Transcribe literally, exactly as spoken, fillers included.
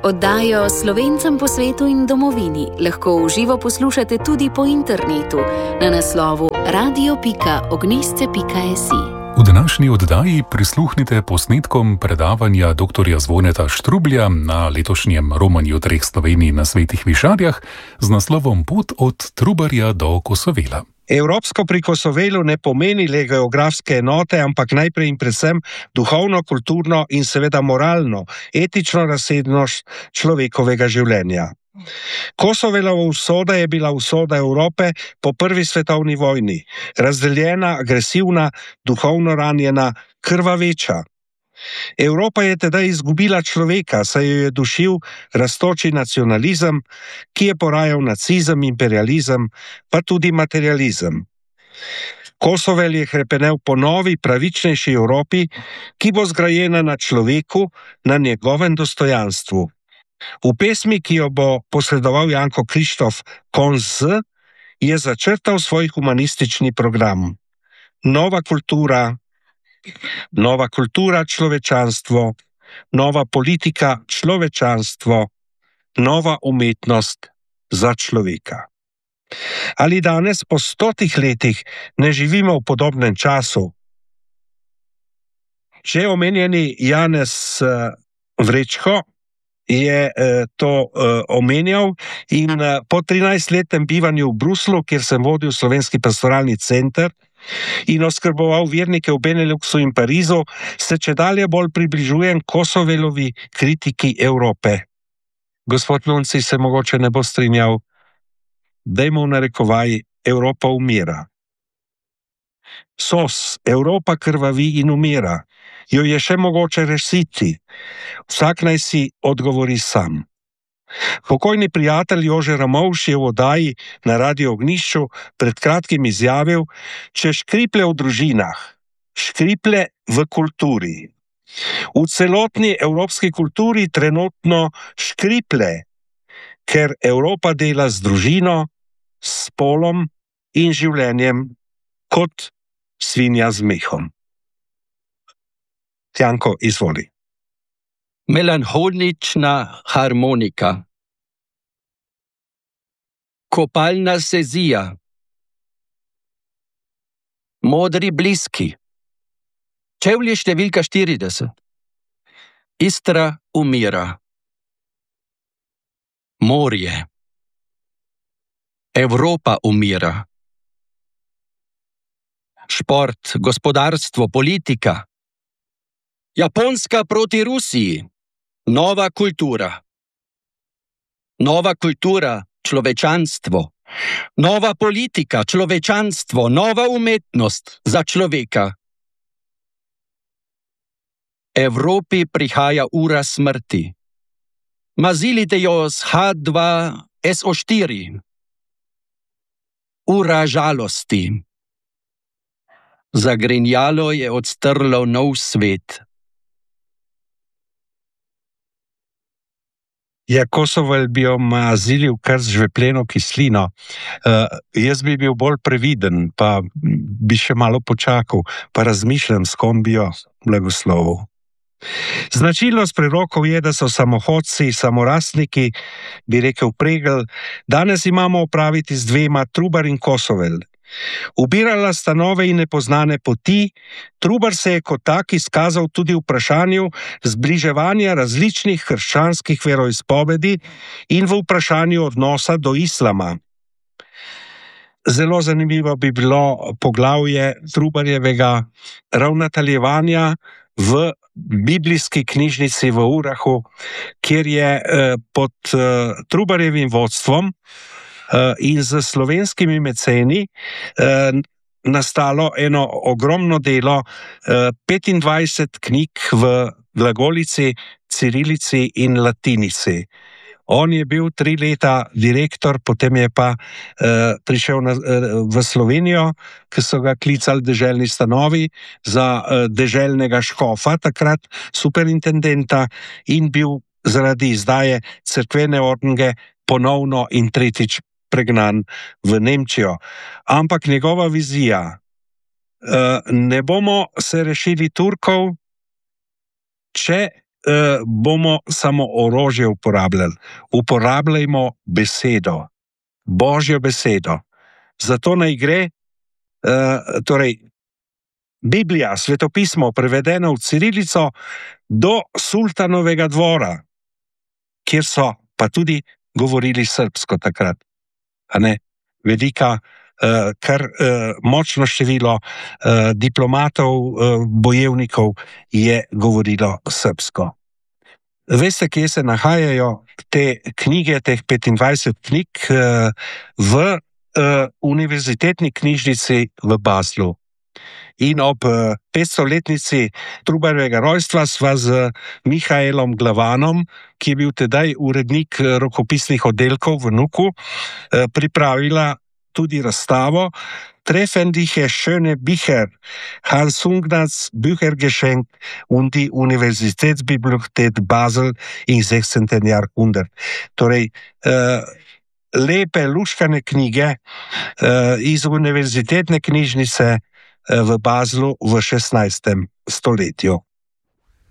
Oddajo Slovencem po svetu in domovini lahko v živo poslušate tudi po internetu na naslovu radio pika ognjesce pika si. V današnji oddaji prisluhnite posnetkom predavanja doktorja Zvoneta Štrublja na letošnjem romanju treh Slovenij na Svetih Višarjah z naslovom Pot od Trubarja do Kosovela. Evropsko pri Kosovelu ne pomeni le geografske enote, ampak najprej in predvsem duhovno, kulturno in seveda moralno, etično razsežnost človekovega življenja. Kosovelova usoda je bila usoda Evrope po prvi svetovni vojni, razdeljena, agresivna, duhovno ranjena, krvaveča. Evropa je tedaj izgubila človeka, saj jo je dušil rastoči nacionalizem, ki je porajal nacizem, imperializem, pa tudi materializem. Kosovel je hrepenel po novi, pravičnejši Evropi, ki bo zgrajena na človeku, na njegovem dostojanstvu. V pesmi, ki jo bo posredoval Janko Krištof Konz, je začrtal svoj humanistični program. Nova kultura, nova kultura človečanstvo, nova politika človečanstvo, nova umetnost za človeka. Ali danes po stotih letih ne živimo v podobnem času? Že omenjeni Janez Vrečko je to omenjal in po trinajstletnem bivanju v Bruslu, kjer sem vodil Slovenski pastoralni center in oskrboval vernike v Beneluxu in Parizu, se čedalje bolj približujem Kosovelovi kritiki Evrope. Gospod Lunci se mogoče ne bo strinjal, dajmo v narekovaj, Evropa umira. Sos, Evropa krvavi in umira. Jo je še mogoče rešiti. Vsak naj si odgovori sam. Pokojni prijatelj Jože Ramovš je v oddaji na Radio Ognjišču pred kratkim izjavil, če škriplje v družinah, škriplje v kulturi. V celotni evropski kulturi trenutno škriplje, ker Evropa dela z družino, s spolom in življenjem kot svinja z mehom. Janko, izvoli. Melanholična harmonika. Kopalna sezija. Modri bliski. Čevlji številka štirideset. Istra umira. Morje. Evropa umira. Šport, gospodarstvo, politika. Japonska proti Rusiji. Nova kultura. Nova kultura, človečanstvo. Nova politika, človečanstvo, nova umetnost za človeka. Evropi prihaja ura smrti. Mazilite jo s ha dva es o štiri. Ura žalosti. Zagrinjalo je odstrlo nov svet. Ja, Kosovel bi jo mazilil kar z žvepleno kislino. Uh, jaz bi bil bolj previden, pa bi še malo počakal, pa razmišljam, s kom bi jo blagoslovil. Značilnost prerokov je, da so samohodci, samorastniki, bi rekel Pregl. Danes imamo opraviti z dvema, Trubar in Kosovel. Ubirala sta nove in nepoznane poti, Trubar se je kot tak izkazal tudi v vprašanju zbliževanja različnih krščanskih veroizpovedi in v vprašanju odnosa do islama. Zelo zanimivo bi bilo poglavje Trubarjevega ravnateljevanja v biblijski knjižnici v Urahu, kjer je pod Trubarjevim vodstvom in z slovenskimi meceni nastalo eno ogromno delo, petindvajset knjig v glagolici, cirilici in latinici. On je bil tri leta direktor, potem je pa uh, prišel na, uh, v Slovenijo, ki so ga klicali deželni stanovi za uh, deželnega škofa, takrat superintendenta, in bil zaradi izdaje cerkvene ordnge ponovno in tretjič pregnan v Nemčijo. Ampak njegova vizija, uh, ne bomo se rešili Turkov, če uh, bomo samo orožje uporabljali. Uporabljajmo besedo, Božjo besedo. Zato naj gre, uh, torej, Biblija, svetopismo, prevedeno v cirilico, do sultanovega dvora, kjer so pa tudi govorili srbsko takrat. A ne? Velika, uh, kar uh, močno število uh, diplomatov, uh, bojevnikov je govorilo srbsko. Veste, kje se nahajajo te knjige, teh petindvajset knjig, uh, v uh, univerzitetni knjižnici v Baslu. In ob petstoletnici Trubarjevega rojstva sva z Mihaelom Glavanom, ki je bil tedaj urednik rokopisnih oddelkov v Nuku, pripravila tudi razstavo Treffendige schöne Bücher, Hans Hungnats Büchergeschenk und die Universitätsbibliothek Basel in sechzehnten Jahrhundert. Torej, uh, lepe luškane knjige uh, iz univerzitetne knjižnice v Baslu v šestnajstem stoletju.